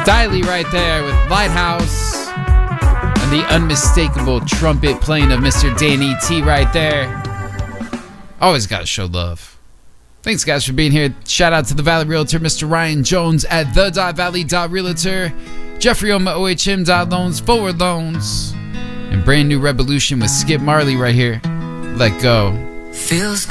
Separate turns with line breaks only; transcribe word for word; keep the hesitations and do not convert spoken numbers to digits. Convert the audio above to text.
Diley right there with Lighthouse. And the unmistakable trumpet playing of Mister Danny T right there. Always gotta show love. Thanks, guys, for being here. Shout out to the Valley Realtor, Mister Ryan Jones at the Valley Realtor, Jeffrey Oma, O H M Loans, Forward Loans, and Brand New Revolution with Skip Marley right here. Let go.
Feels